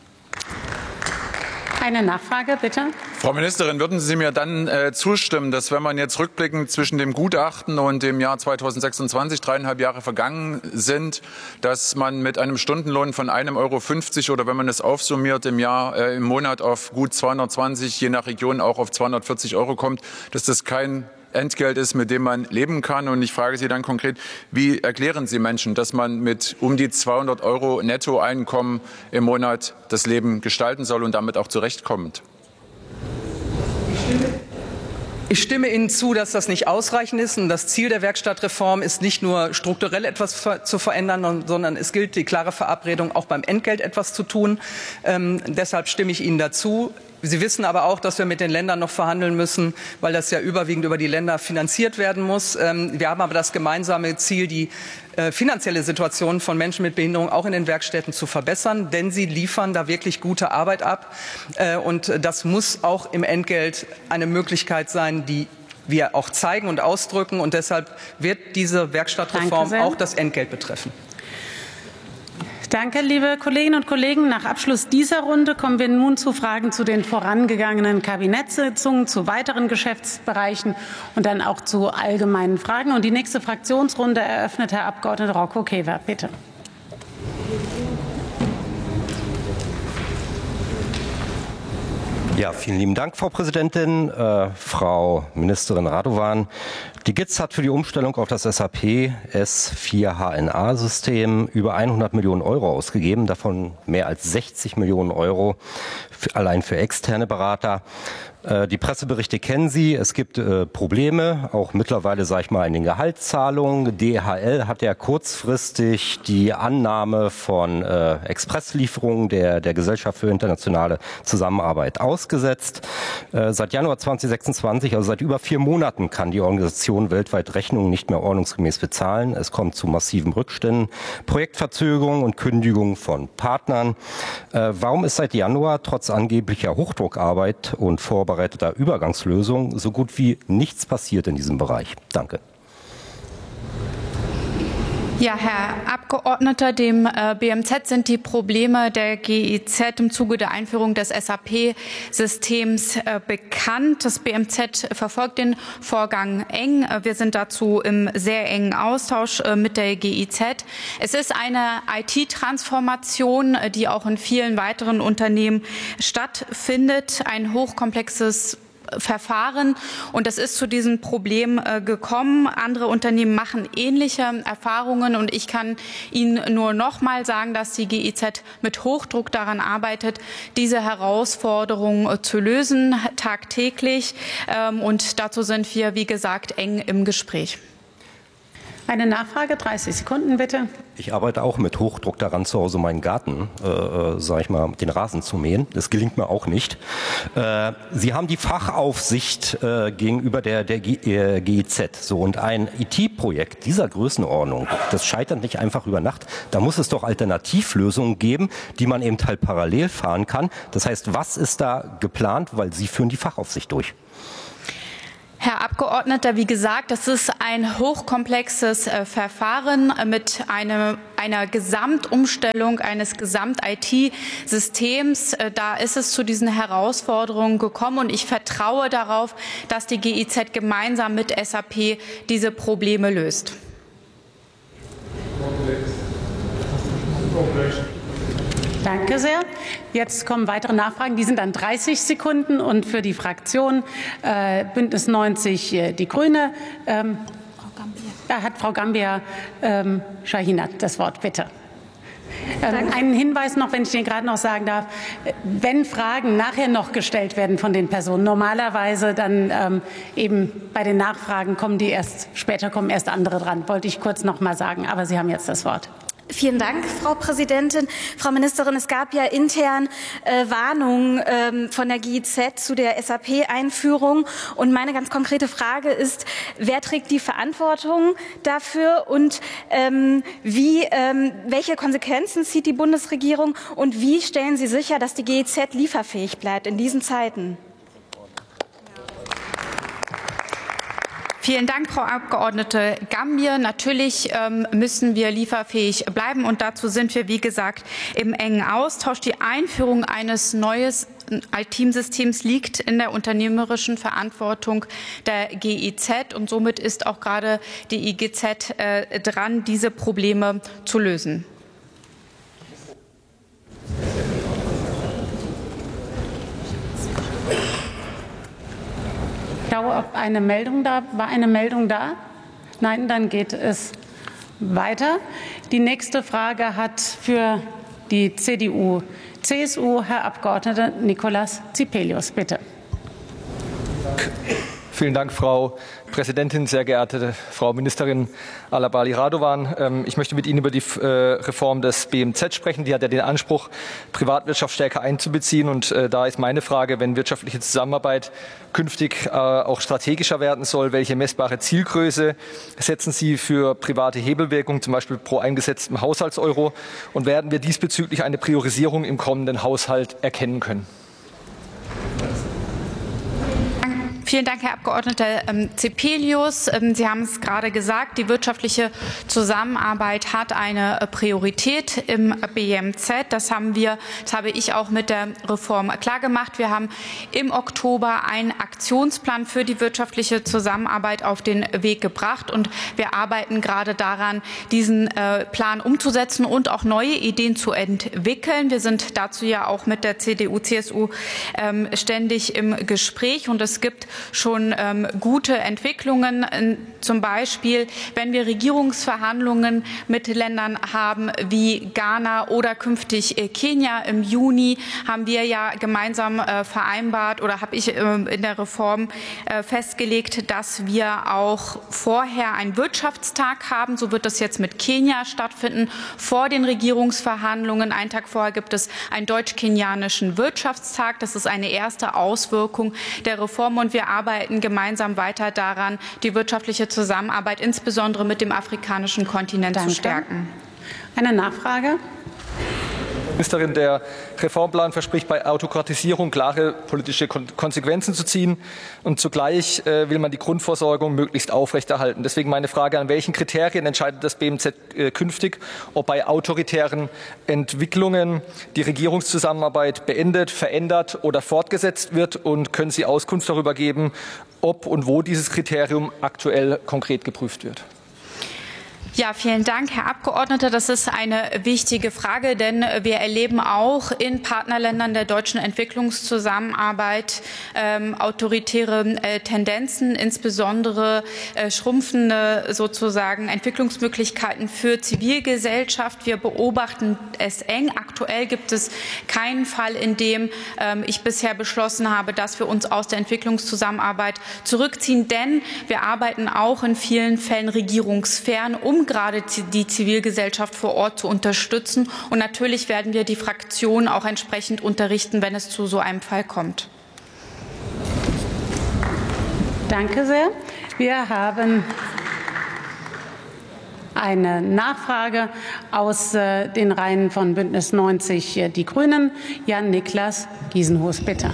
[SPEAKER 1] Eine Nachfrage, bitte.
[SPEAKER 8] Frau Ministerin, würden Sie mir dann zustimmen, dass wenn man jetzt rückblickend zwischen dem Gutachten und dem Jahr 2026, 3,5 Jahre vergangen sind, dass man mit einem Stundenlohn von €1,50 oder wenn man es aufsummiert im Monat auf gut 220, je nach Region auch auf 240 € kommt, dass das kein Entgelt ist, mit dem man leben kann. Und ich frage Sie dann konkret, wie erklären Sie Menschen, dass man mit um die 200 € Nettoeinkommen im Monat das Leben gestalten soll und damit auch zurechtkommt?
[SPEAKER 2] Ich stimme Ihnen zu, dass das nicht ausreichend ist. Und das Ziel der Werkstattreform ist nicht nur strukturell etwas zu verändern, sondern es gilt die klare Verabredung, auch beim Entgelt etwas zu tun. Deshalb stimme ich Ihnen dazu. Sie wissen aber auch, dass wir mit den Ländern noch verhandeln müssen, weil das ja überwiegend über die Länder finanziert werden muss. Wir haben aber das gemeinsame Ziel, die finanzielle Situation von Menschen mit Behinderung auch in den Werkstätten zu verbessern, denn sie liefern da wirklich gute Arbeit ab. Und das muss auch im Entgelt eine Möglichkeit sein, die wir auch zeigen und ausdrücken. Und deshalb wird diese Werkstattreform auch das Entgelt betreffen.
[SPEAKER 1] Danke, liebe Kolleginnen und Kollegen. Nach Abschluss dieser Runde kommen wir nun zu Fragen zu den vorangegangenen Kabinettssitzungen, zu weiteren Geschäftsbereichen und dann auch zu allgemeinen Fragen. Und die nächste Fraktionsrunde eröffnet Herr Abgeordneter Rocco Kewer. Bitte.
[SPEAKER 9] Ja, vielen lieben Dank, Frau Präsidentin. Frau Ministerin Radovan, die GIZ hat für die Umstellung auf das SAP S/4HANA-System über 100 Millionen Euro ausgegeben, davon mehr als 60 Millionen Euro allein für externe Berater. Die Presseberichte kennen Sie. Es gibt Probleme, auch mittlerweile, sage ich mal, in den Gehaltszahlungen. DHL hat ja kurzfristig die Annahme von Expresslieferungen der Gesellschaft für internationale Zusammenarbeit ausgesetzt. Seit Januar 2026, also seit über 4 Monaten, kann die Organisation weltweit Rechnungen nicht mehr ordnungsgemäß bezahlen. Es kommt zu massiven Rückständen, Projektverzögerungen und Kündigungen von Partnern. Warum ist seit Januar trotz angeblicher Hochdruckarbeit und vorbereiteter Übergangslösung so gut wie nichts passiert in diesem Bereich? Danke.
[SPEAKER 3] Ja, Herr Abgeordneter, dem BMZ sind die Probleme der GIZ im Zuge der Einführung des SAP-Systems bekannt. Das BMZ verfolgt den Vorgang eng. Wir sind dazu im sehr engen Austausch mit der GIZ. Es ist eine IT-Transformation, die auch in vielen weiteren Unternehmen stattfindet. Ein hochkomplexes Verfahren, und es ist zu diesem Problem gekommen. Andere Unternehmen machen ähnliche Erfahrungen, und ich kann Ihnen nur noch mal sagen, dass die GIZ mit Hochdruck daran arbeitet, diese Herausforderung zu lösen, tagtäglich, und dazu sind wir, wie gesagt, eng im Gespräch.
[SPEAKER 1] Eine Nachfrage, 30 Sekunden bitte.
[SPEAKER 9] Ich arbeite auch mit Hochdruck daran, zu Hause meinen Garten, sage ich mal, den Rasen zu mähen. Das gelingt mir auch nicht. Sie haben die Fachaufsicht gegenüber der GIZ. So, und ein IT-Projekt dieser Größenordnung, das scheitert nicht einfach über Nacht. Da muss es doch Alternativlösungen geben, die man eben halt parallel fahren kann. Das heißt, was ist da geplant? Weil Sie führen die Fachaufsicht durch.
[SPEAKER 3] Herr Abgeordneter, wie gesagt, das ist ein hochkomplexes Verfahren mit einer Gesamtumstellung eines Gesamt-IT-Systems. Da ist es zu diesen Herausforderungen gekommen, und ich vertraue darauf, dass die GIZ gemeinsam mit SAP diese Probleme löst.
[SPEAKER 1] Danke sehr. Jetzt kommen weitere Nachfragen. Die sind dann 30 Sekunden. Und für die Fraktion Bündnis 90 Die Grüne hat Frau Gambia Shahinat das Wort. Bitte. Einen Hinweis noch, wenn ich den gerade noch sagen darf. Wenn Fragen nachher noch gestellt werden von den Personen, normalerweise dann eben bei den Nachfragen kommen die erst, später kommen erst andere dran. Wollte ich kurz noch mal sagen. Aber Sie haben jetzt das Wort.
[SPEAKER 10] Vielen Dank, Frau Präsidentin. Frau Ministerin, es gab ja intern Warnungen von der GIZ zu der SAP-Einführung. Und meine ganz konkrete Frage ist, wer trägt die Verantwortung dafür, und welche Konsequenzen zieht die Bundesregierung, und wie stellen Sie sicher, dass die GIZ lieferfähig bleibt in diesen Zeiten?
[SPEAKER 3] Vielen Dank, Frau Abgeordnete Gambier. Natürlich müssen wir lieferfähig bleiben, und dazu sind wir, wie gesagt, im engen Austausch. Die Einführung eines neuen IT-Systems liegt in der unternehmerischen Verantwortung der GIZ, und somit ist auch gerade die IGZ dran, diese Probleme zu lösen.
[SPEAKER 1] Ob eine Meldung da war. Eine Meldung da? Nein, dann geht es weiter. Die nächste Frage hat für die CDU-CSU Herr Abgeordneter Nikolaus Zipelius. Bitte.
[SPEAKER 11] Vielen Dank, Frau Präsidentin, sehr geehrte Frau Ministerin Alabali Radovan. Ich möchte mit Ihnen über die Reform des BMZ sprechen. Die hat ja den Anspruch, Privatwirtschaft stärker einzubeziehen. Und da ist meine Frage, wenn wirtschaftliche Zusammenarbeit künftig auch strategischer werden soll, welche messbare Zielgröße setzen Sie für private Hebelwirkung, zum Beispiel pro eingesetztem Haushaltseuro? Und werden wir diesbezüglich eine Priorisierung im kommenden Haushalt erkennen können?
[SPEAKER 3] Vielen Dank, Herr Abgeordneter Cepelius. Sie haben es gerade gesagt, die wirtschaftliche Zusammenarbeit hat eine Priorität im BMZ. Das habe ich auch mit der Reform klargemacht. Wir haben im Oktober einen Aktionsplan für die wirtschaftliche Zusammenarbeit auf den Weg gebracht und wir arbeiten gerade daran, diesen Plan umzusetzen und auch neue Ideen zu entwickeln. Wir sind dazu ja auch mit der CDU, CSU ständig im Gespräch und es gibt schon gute Entwicklungen. Zum Beispiel, wenn wir Regierungsverhandlungen mit Ländern haben wie Ghana oder künftig Kenia. Im Juni haben wir ja gemeinsam vereinbart oder habe ich in der Reform festgelegt, dass wir auch vorher einen Wirtschaftstag haben. So wird das jetzt mit Kenia stattfinden. Vor den Regierungsverhandlungen, einen Tag vorher, gibt es einen deutsch-kenianischen Wirtschaftstag. Das ist eine erste Auswirkung der Reform und wir arbeiten gemeinsam weiter daran, die wirtschaftliche Zusammenarbeit insbesondere mit dem afrikanischen Kontinent zu stärken.
[SPEAKER 1] Eine Nachfrage?
[SPEAKER 11] Ministerin, der Reformplan verspricht bei Autokratisierung klare politische Konsequenzen zu ziehen und zugleich will man die Grundversorgung möglichst aufrechterhalten. Deswegen meine Frage, an welchen Kriterien entscheidet das BMZ künftig, ob bei autoritären Entwicklungen die Regierungszusammenarbeit beendet, verändert oder fortgesetzt wird, und können Sie Auskunft darüber geben, ob und wo dieses Kriterium aktuell konkret geprüft wird?
[SPEAKER 3] Ja, vielen Dank, Herr Abgeordneter. Das ist eine wichtige Frage, denn wir erleben auch in Partnerländern der deutschen Entwicklungszusammenarbeit autoritäre Tendenzen, insbesondere schrumpfende sozusagen Entwicklungsmöglichkeiten für Zivilgesellschaft. Wir beobachten es eng. Aktuell gibt es keinen Fall, in dem ich bisher beschlossen habe, dass wir uns aus der Entwicklungszusammenarbeit zurückziehen, denn wir arbeiten auch in vielen Fällen regierungsfern, um gerade die Zivilgesellschaft vor Ort zu unterstützen. Und natürlich werden wir die Fraktionen auch entsprechend unterrichten, wenn es zu so einem Fall kommt.
[SPEAKER 1] Danke sehr. Wir haben eine Nachfrage aus den Reihen von Bündnis 90 Die Grünen. Jan-Niklas Giesenhus, bitte.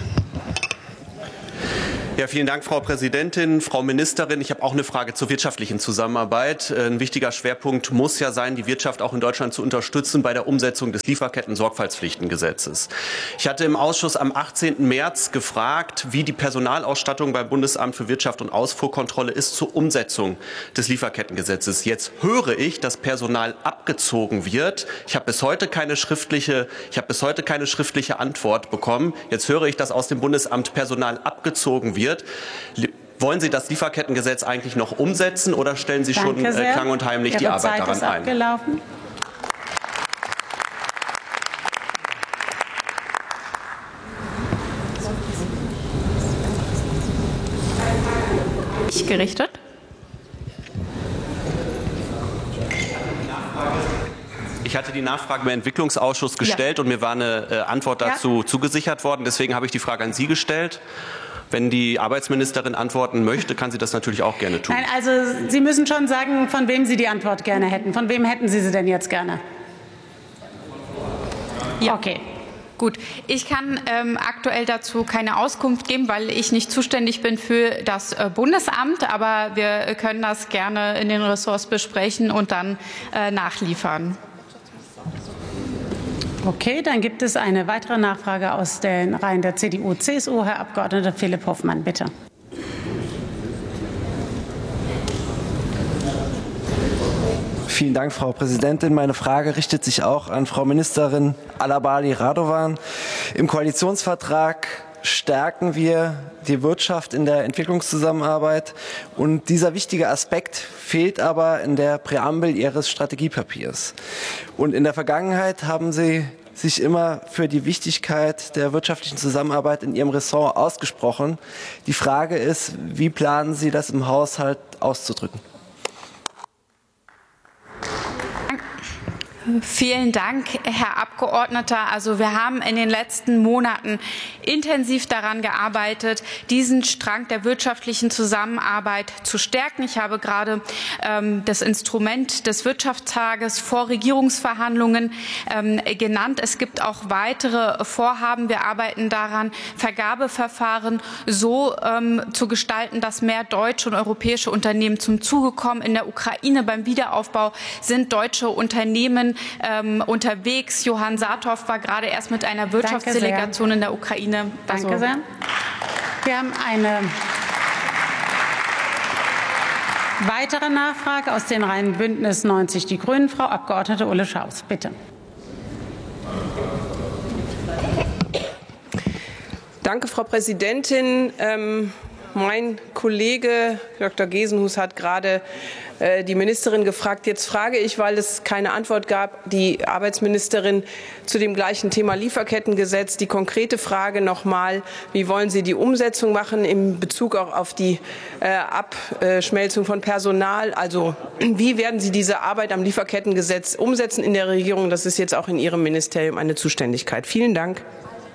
[SPEAKER 12] Ja, vielen Dank, Frau Präsidentin, Frau Ministerin. Ich habe auch eine Frage zur wirtschaftlichen Zusammenarbeit. Ein wichtiger Schwerpunkt muss ja sein, die Wirtschaft auch in Deutschland zu unterstützen bei der Umsetzung des Lieferketten-Sorgfaltspflichtengesetzes. Ich hatte im Ausschuss am 18. März gefragt, wie die Personalausstattung beim Bundesamt für Wirtschaft und Ausfuhrkontrolle ist zur Umsetzung des Lieferkettengesetzes. Jetzt höre ich, dass Personal abgezogen wird. Ich habe bis heute keine schriftliche Antwort bekommen. Jetzt höre ich, dass aus dem Bundesamt Personal abgezogen wird. Wollen Sie das Lieferkettengesetz eigentlich noch umsetzen oder stellen Sie schon klang und heimlich die Arbeit daran ein?
[SPEAKER 1] Abgelaufen.
[SPEAKER 3] Nicht gerichtet.
[SPEAKER 12] Ich hatte die Nachfrage im Entwicklungsausschuss gestellt und mir war eine Antwort dazu zugesichert worden. Deswegen habe ich die Frage an Sie gestellt. Wenn die Arbeitsministerin antworten möchte, kann sie das natürlich auch gerne tun.
[SPEAKER 1] Nein, also Sie müssen schon sagen, von wem Sie die Antwort gerne hätten. Von wem hätten Sie sie denn jetzt gerne?
[SPEAKER 3] Ja. Okay. Gut, ich kann aktuell dazu keine Auskunft geben, weil ich nicht zuständig bin für das Bundesamt. Aber wir können das gerne in den Ressorts besprechen und dann nachliefern.
[SPEAKER 1] Okay, dann gibt es eine weitere Nachfrage aus den Reihen der CDU-CSU. Herr Abgeordneter Philipp Hoffmann, bitte.
[SPEAKER 13] Vielen Dank, Frau Präsidentin. Meine Frage richtet sich auch an Frau Ministerin Alabali Radovan. Im Koalitionsvertrag stärken wir die Wirtschaft in der Entwicklungszusammenarbeit. Und dieser wichtige Aspekt fehlt aber in der Präambel Ihres Strategiepapiers. Und in der Vergangenheit haben Sie sich immer für die Wichtigkeit der wirtschaftlichen Zusammenarbeit in Ihrem Ressort ausgesprochen. Die Frage ist, wie planen Sie das im Haushalt auszudrücken?
[SPEAKER 3] Vielen Dank, Herr Abgeordneter. Also wir haben in den letzten Monaten intensiv daran gearbeitet, diesen Strang der wirtschaftlichen Zusammenarbeit zu stärken. Ich habe gerade das Instrument des Wirtschaftstages vor Regierungsverhandlungen genannt. Es gibt auch weitere Vorhaben. Wir arbeiten daran, Vergabeverfahren so zu gestalten, dass mehr deutsche und europäische Unternehmen zum Zuge kommen. In der Ukraine beim Wiederaufbau sind deutsche Unternehmen unterwegs. Johann Saathoff war gerade erst mit einer Wirtschaftsdelegation in der Ukraine.
[SPEAKER 1] Danke sehr. Wir haben eine weitere Nachfrage aus den Reihen Bündnis 90 Die Grünen. Frau Abgeordnete Ulle Schaus, bitte.
[SPEAKER 14] Danke, Frau Präsidentin. Mein Kollege Dr. Gesenhus hat gerade die Ministerin gefragt. Jetzt frage ich, weil es keine Antwort gab, die Arbeitsministerin zu dem gleichen Thema Lieferkettengesetz. Die konkrete Frage nochmal, wie wollen Sie die Umsetzung machen in Bezug auch auf die Abschmelzung von Personal? Also wie werden Sie diese Arbeit am Lieferkettengesetz umsetzen in der Regierung? Das ist jetzt auch in Ihrem Ministerium eine Zuständigkeit. Vielen Dank.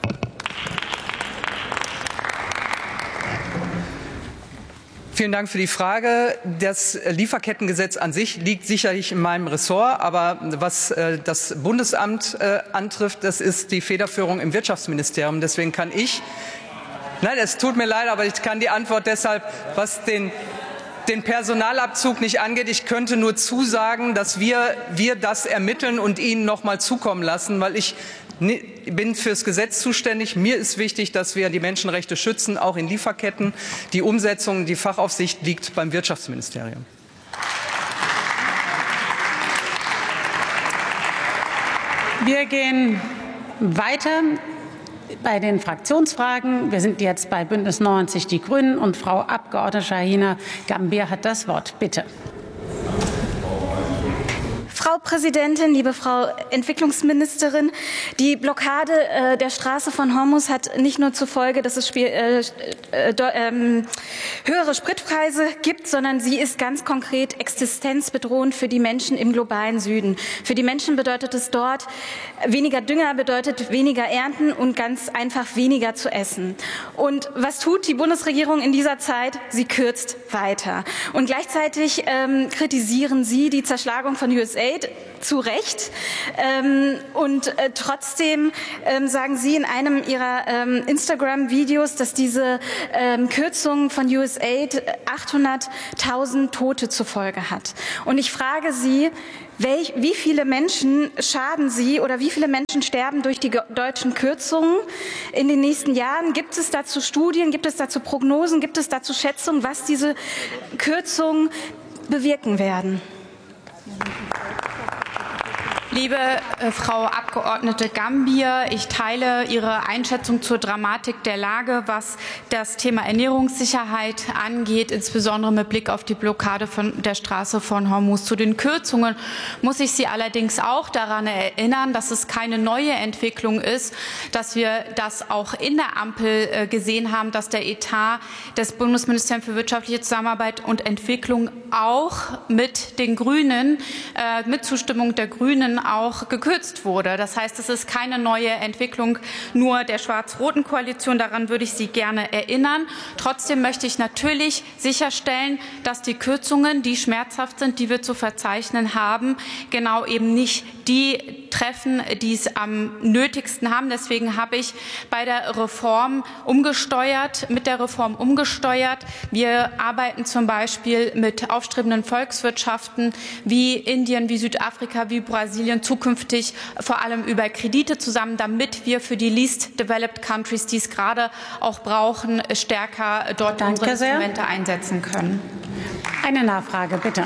[SPEAKER 2] Vielen Dank für die Frage. Das Lieferkettengesetz an sich liegt sicherlich in meinem Ressort. Aber was das Bundesamt antrifft, das ist die Federführung im Wirtschaftsministerium. Deswegen kann ich, nein, es tut mir leid, aber ich kann die Antwort deshalb, was den Personalabzug nicht angeht. Ich könnte nur zusagen, dass wir das ermitteln und Ihnen noch mal zukommen lassen, weil ich bin fürs Gesetz zuständig. Mir ist wichtig, dass wir die Menschenrechte schützen, auch in Lieferketten. Die Umsetzung, die Fachaufsicht liegt beim Wirtschaftsministerium.
[SPEAKER 1] Wir gehen weiter bei den Fraktionsfragen. Wir sind jetzt bei Bündnis 90 Die Grünen und Frau Abgeordnete Shahina Gambier hat das Wort. Bitte.
[SPEAKER 10] Frau Präsidentin, liebe Frau Entwicklungsministerin, die Blockade der Straße von Hormuz hat nicht nur zur Folge, dass es höhere Spritpreise gibt, sondern sie ist ganz konkret existenzbedrohend für die Menschen im globalen Süden. Für die Menschen bedeutet es dort, weniger Dünger bedeutet weniger Ernten und ganz einfach weniger zu essen. Und was tut die Bundesregierung in dieser Zeit? Sie kürzt weiter. Und gleichzeitig kritisieren Sie die Zerschlagung von USAID, zu Recht. Trotzdem sagen Sie in einem Ihrer Instagram-Videos, dass diese Kürzung von USAID 800.000 Tote zur Folge hat. Und ich frage Sie, wie viele Menschen schaden Sie oder wie viele Menschen sterben durch die deutschen Kürzungen in den nächsten Jahren? Gibt es dazu Studien, gibt es dazu Prognosen, gibt es dazu Schätzungen, was diese Kürzungen bewirken werden?
[SPEAKER 3] Liebe Frau Abgeordnete Gambier, ich teile Ihre Einschätzung zur Dramatik der Lage, was das Thema Ernährungssicherheit angeht, insbesondere mit Blick auf die Blockade von der Straße von Hormuz. Zu den Kürzungen muss ich Sie allerdings auch daran erinnern, dass es keine neue Entwicklung ist, dass wir das auch in der Ampel gesehen haben, dass der Etat des Bundesministeriums für wirtschaftliche Zusammenarbeit und Entwicklung auch mit den Grünen, mit Zustimmung der Grünen auch gekürzt wurde. Das heißt, es ist keine neue Entwicklung nur der schwarz-roten Koalition. Daran würde ich Sie gerne erinnern. Trotzdem möchte ich natürlich sicherstellen, dass die Kürzungen, die schmerzhaft sind, die wir zu verzeichnen haben, genau eben nicht die treffen, die es am nötigsten haben. Deswegen habe ich bei der Reform umgesteuert, mit der Reform umgesteuert. Wir arbeiten zum Beispiel mit aufstrebenden Volkswirtschaften wie Indien, wie Südafrika, wie Brasilien zukünftig vor allem über Kredite zusammen, damit wir für die least developed countries, die es gerade auch brauchen, stärker dort unsere Instrumente einsetzen können.
[SPEAKER 1] Eine Nachfrage, bitte.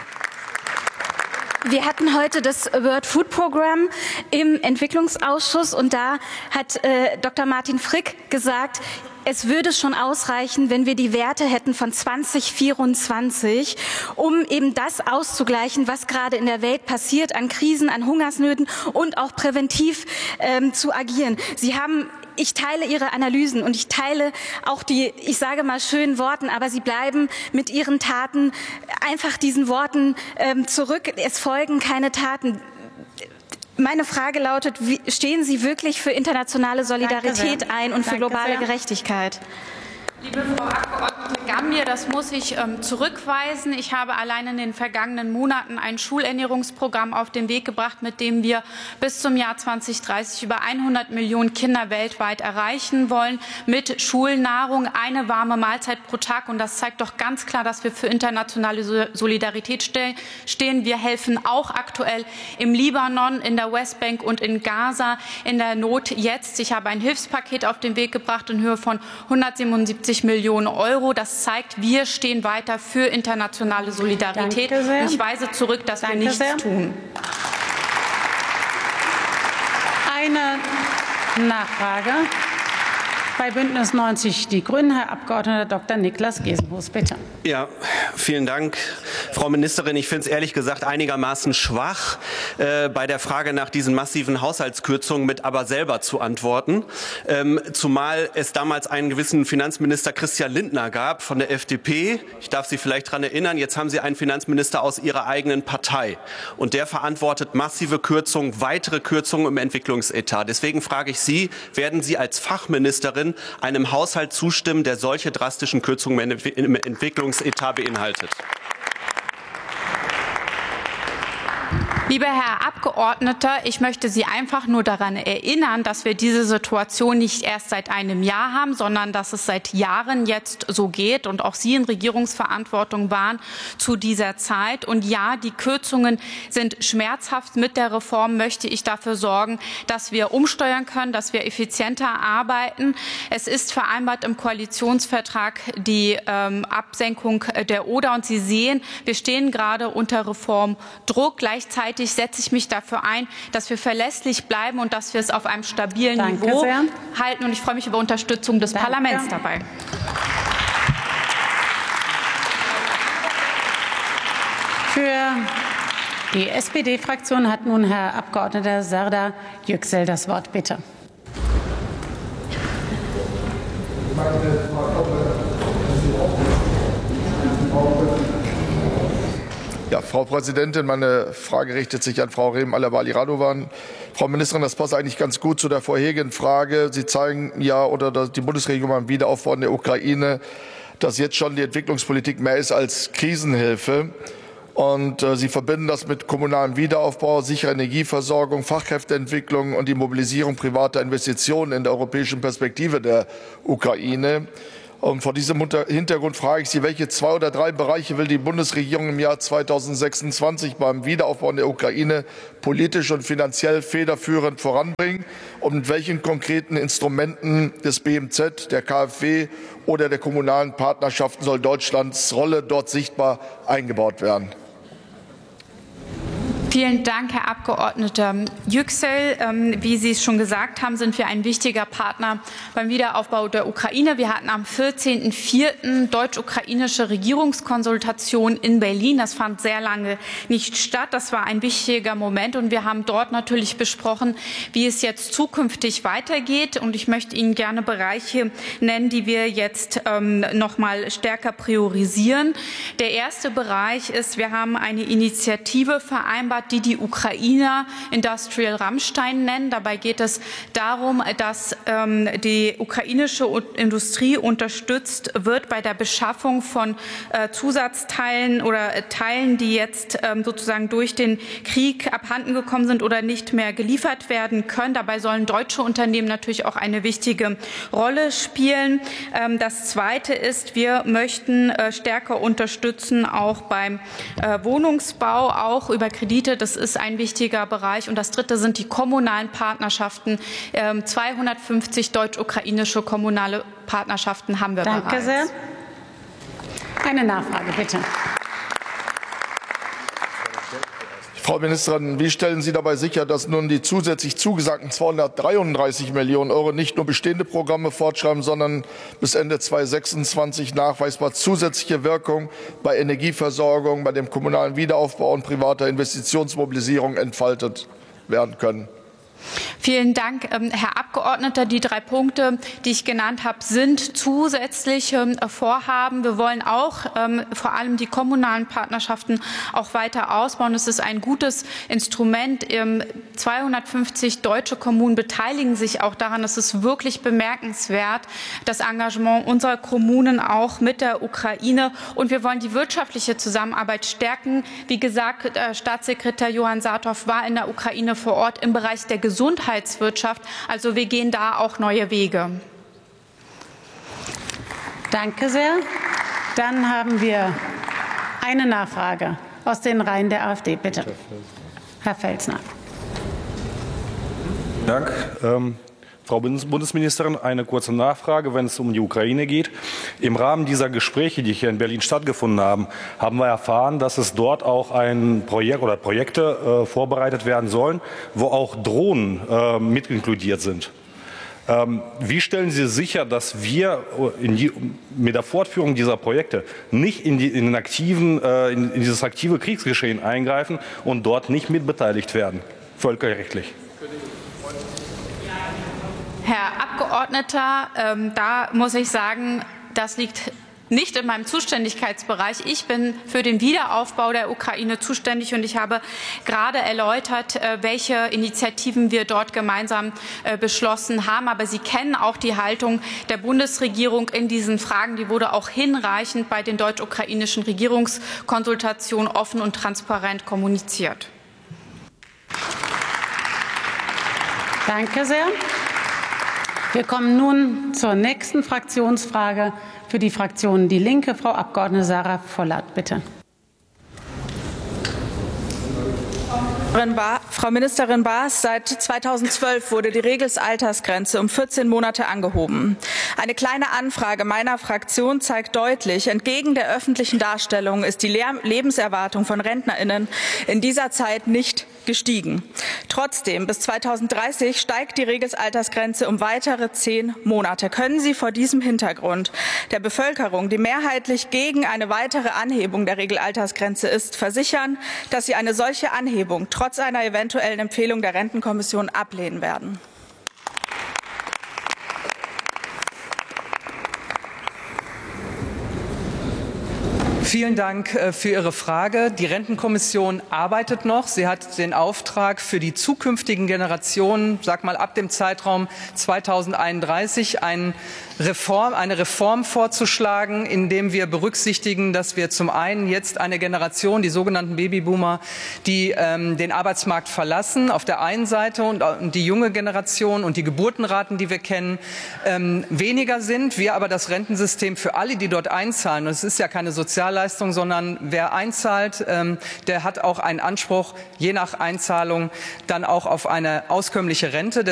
[SPEAKER 10] Wir hatten heute das World Food Program im Entwicklungsausschuss und da hat Dr. Martin Frick gesagt, es würde schon ausreichen, wenn wir die Werte hätten von 2024, um eben das auszugleichen, was gerade in der Welt passiert, an Krisen, an Hungersnöten und auch präventiv zu agieren. Ich teile Ihre Analysen und ich teile auch die, ich sage mal, schönen Worten, aber Sie bleiben mit Ihren Taten einfach diesen Worten zurück. Es folgen keine Taten. Meine Frage lautet, stehen Sie wirklich für internationale Solidarität ein und für globale Gerechtigkeit?
[SPEAKER 3] Liebe Frau Abgeordnete Gambier, das muss ich zurückweisen. Ich habe allein in den vergangenen Monaten ein Schulernährungsprogramm auf den Weg gebracht, mit dem wir bis zum Jahr 2030 über 100 Millionen Kinder weltweit erreichen wollen, mit Schulnahrung, eine warme Mahlzeit pro Tag. Und das zeigt doch ganz klar, dass wir für internationale Solidarität stehen. Wir helfen auch aktuell im Libanon, in der Westbank und in Gaza in der Not jetzt. Ich habe ein Hilfspaket auf den Weg gebracht in Höhe von 177 Millionen Euro. Das zeigt, wir stehen weiter für internationale Solidarität. Ich weise zurück, dass wir nichts tun.
[SPEAKER 1] Eine Nachfrage. Bei Bündnis 90 Die Grünen, Herr Abgeordneter Dr. Niklas Gesenhus, bitte.
[SPEAKER 12] Ja, vielen Dank, Frau Ministerin. Ich finde es ehrlich gesagt einigermaßen schwach, bei der Frage nach diesen massiven Haushaltskürzungen mit aber selber zu antworten. Zumal es damals einen gewissen Finanzminister Christian Lindner gab von der FDP. Ich darf Sie vielleicht daran erinnern, jetzt haben Sie einen Finanzminister aus Ihrer eigenen Partei. Und der verantwortet massive Kürzungen, weitere Kürzungen im Entwicklungsetat. Deswegen frage ich Sie, werden Sie als Fachministerin einem Haushalt zustimmen, der solche drastischen Kürzungen im Entwicklungsetat beinhaltet?
[SPEAKER 3] Lieber Herr Abgeordneter, ich möchte Sie einfach nur daran erinnern, dass wir diese Situation nicht erst seit einem Jahr haben, sondern dass es seit Jahren jetzt so geht und auch Sie in Regierungsverantwortung waren zu dieser Zeit. Und ja, die Kürzungen sind schmerzhaft. Mit der Reform möchte ich dafür sorgen, dass wir umsteuern können, dass wir effizienter arbeiten. Es ist vereinbart im Koalitionsvertrag die Absenkung der ODA. Und Sie sehen, wir stehen gerade unter Reformdruck. Gleichzeitig setze ich mich dafür ein, dass wir verlässlich bleiben und dass wir es auf einem stabilen Niveau halten. Und ich freue mich über Unterstützung des Parlaments dabei.
[SPEAKER 1] Für die SPD-Fraktion hat nun Herr Abgeordneter Serdar Yüksel das Wort. Bitte.
[SPEAKER 15] Ja, Frau Präsidentin, meine Frage richtet sich an Frau Rehm Alabali Radovan. Frau Ministerin, das passt eigentlich ganz gut zu der vorherigen Frage. Sie zeigen ja, oder die Bundesregierung beim Wiederaufbau in der Ukraine, dass jetzt schon die Entwicklungspolitik mehr ist als Krisenhilfe. Und Sie verbinden das mit kommunalem Wiederaufbau, sicherer Energieversorgung, Fachkräfteentwicklung und die Mobilisierung privater Investitionen in der europäischen Perspektive der Ukraine. Und vor diesem Hintergrund frage ich Sie, welche 2 oder 3 Bereiche will die Bundesregierung im Jahr 2026 beim Wiederaufbau in der Ukraine politisch und finanziell federführend voranbringen? Und mit welchen konkreten Instrumenten des BMZ, der KfW oder der kommunalen Partnerschaften soll Deutschlands Rolle dort sichtbar eingebaut werden?
[SPEAKER 3] Vielen Dank, Herr Abgeordneter Yüksel. Wie Sie es schon gesagt haben, sind wir ein wichtiger Partner beim Wiederaufbau der Ukraine. Wir hatten am 14.04. deutsch-ukrainische Regierungskonsultation in Berlin. Das fand sehr lange nicht statt. Das war ein wichtiger Moment. Und wir haben dort natürlich besprochen, wie es jetzt zukünftig weitergeht. Und ich möchte Ihnen gerne Bereiche nennen, die wir jetzt noch mal stärker priorisieren. Der erste Bereich ist, wir haben eine Initiative vereinbart, die Ukrainer Industrial Rammstein nennen. Dabei geht es darum, dass die ukrainische Industrie unterstützt wird bei der Beschaffung von Zusatzteilen oder Teilen, die jetzt sozusagen durch den Krieg abhanden gekommen sind oder nicht mehr geliefert werden können. Dabei sollen deutsche Unternehmen natürlich auch eine wichtige Rolle spielen. Das Zweite ist, wir möchten stärker unterstützen, auch beim Wohnungsbau, auch über Kredite. Das ist ein wichtiger Bereich. Und das Dritte sind die kommunalen Partnerschaften. 250 deutsch-ukrainische kommunale Partnerschaften haben wir bereits.
[SPEAKER 1] Danke sehr. Eine Nachfrage, bitte.
[SPEAKER 15] Frau Ministerin, wie stellen Sie dabei sicher, dass nun die zusätzlich zugesagten 233 Millionen Euro nicht nur bestehende Programme fortschreiben, sondern bis Ende 2026 nachweisbar zusätzliche Wirkung bei Energieversorgung, bei dem kommunalen Wiederaufbau und privater Investitionsmobilisierung entfaltet werden können?
[SPEAKER 3] Vielen Dank, Herr Abgeordneter. Die 3 Punkte, die ich genannt habe, sind zusätzliche Vorhaben. Wir wollen auch vor allem die kommunalen Partnerschaften auch weiter ausbauen. Es ist ein gutes Instrument. 250 deutsche Kommunen beteiligen sich auch daran. Es ist wirklich bemerkenswert, das Engagement unserer Kommunen auch mit der Ukraine. Und wir wollen die wirtschaftliche Zusammenarbeit stärken. Wie gesagt, Staatssekretär Johann Saathoff war in der Ukraine vor Ort im Bereich der Gesundheitswirtschaft. Also wir gehen da auch neue Wege.
[SPEAKER 1] Danke sehr. Dann haben wir eine Nachfrage aus den Reihen der AfD. Bitte, Herr Felsner.
[SPEAKER 16] Dank. Frau Bundesministerin, eine kurze Nachfrage, wenn es um die Ukraine geht. Im Rahmen dieser Gespräche, die hier in Berlin stattgefunden haben, haben wir erfahren, dass es dort auch ein Projekt oder Projekte vorbereitet werden sollen, wo auch Drohnen mit inkludiert sind. Wie stellen Sie sicher, dass wir mit der Fortführung dieser Projekte nicht in dieses aktive Kriegsgeschehen eingreifen und dort nicht mitbeteiligt werden, völkerrechtlich?
[SPEAKER 3] Herr Abgeordneter, da muss ich sagen, das liegt nicht in meinem Zuständigkeitsbereich. Ich bin für den Wiederaufbau der Ukraine zuständig und ich habe gerade erläutert, welche Initiativen wir dort gemeinsam beschlossen haben. Aber Sie kennen auch die Haltung der Bundesregierung in diesen Fragen. Die wurde auch hinreichend bei den deutsch-ukrainischen Regierungskonsultationen offen und transparent kommuniziert.
[SPEAKER 1] Danke sehr. Wir kommen nun zur nächsten Fraktionsfrage für die Fraktion Die Linke. Frau Abgeordnete Sarah Vollert, bitte.
[SPEAKER 6] Frau Ministerin Baas, seit 2012 wurde die Regelaltersgrenze um 14 Monate angehoben. Eine kleine Anfrage meiner Fraktion zeigt deutlich, entgegen der öffentlichen Darstellung ist die Lebenserwartung von RentnerInnen in dieser Zeit nicht gestiegen. Trotzdem, bis 2030 steigt die Regelaltersgrenze um weitere 10 Monate. Können Sie vor diesem Hintergrund der Bevölkerung, die mehrheitlich gegen eine weitere Anhebung der Regelaltersgrenze ist, versichern, dass Sie eine solche Anhebung trotz einer eventuellen Empfehlung der Rentenkommission ablehnen werden?
[SPEAKER 2] Vielen Dank für Ihre Frage. Die Rentenkommission arbeitet noch. Sie hat den Auftrag, für die zukünftigen Generationen, sag mal ab dem Zeitraum 2031, eine Reform vorzuschlagen, indem wir berücksichtigen, dass wir zum einen jetzt eine Generation, die sogenannten Babyboomer, die den Arbeitsmarkt verlassen, auf der einen Seite, und die junge Generation und die Geburtenraten, die wir kennen, weniger sind. Wir aber das Rentensystem für alle, die dort einzahlen, und es ist ja keine Sozialleistung, sondern wer einzahlt, der hat auch einen Anspruch, je nach Einzahlung dann auch auf eine auskömmliche Rente.